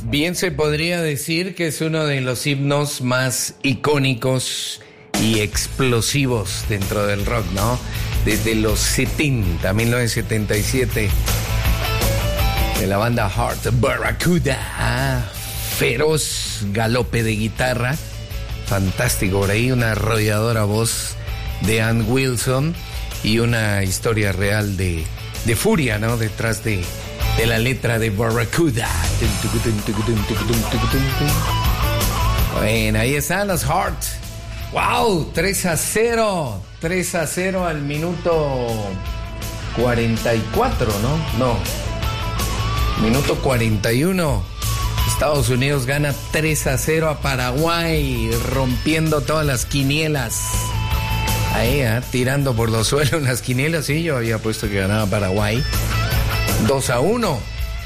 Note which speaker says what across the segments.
Speaker 1: Bien se podría decir que es uno de los himnos más icónicos y explosivos dentro del rock, ¿no? Desde los 1977, de la banda Heart Barracuda, feroz galope de guitarra, fantástico, por ahí una arrolladora voz de Ann Wilson y una historia real de furia, ¿no? Detrás de la letra de Barracuda. Bueno, ahí están los Heart. ¡Wow! 3-0. 3-0 al minuto 44, ¿no? No. Minuto 41. Estados Unidos gana 3-0 a Paraguay, rompiendo todas las quinielas. Ahí, tirando por los suelos las quinielas. Sí, yo había puesto que ganaba Paraguay. 2-1.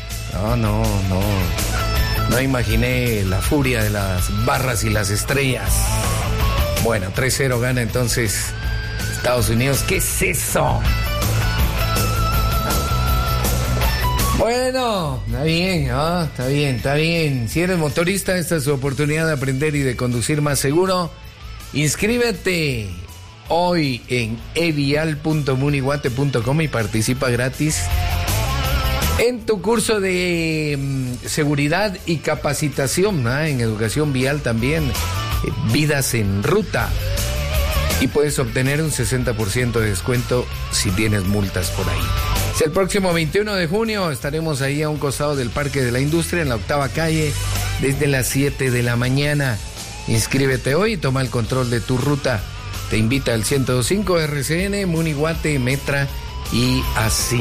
Speaker 1: No imaginé la furia de las barras y las estrellas. Bueno, 3-0 gana entonces Estados Unidos. ¿Qué es eso? Bueno, está bien, ¿no? Está bien. Si eres motorista, esta es tu oportunidad de aprender y de conducir más seguro. Inscríbete hoy en evial.munihuate.com y participa gratis en tu curso de seguridad y capacitación, en educación vial también, vidas en ruta. Y puedes obtener un 60% de descuento si tienes multas por ahí. El próximo 21 de junio estaremos ahí a un costado del Parque de la Industria, en la 8ª calle, desde las 7 de la mañana. Inscríbete hoy y toma el control de tu ruta. Te invita al 105 RCN, Munihuate, Metra y así.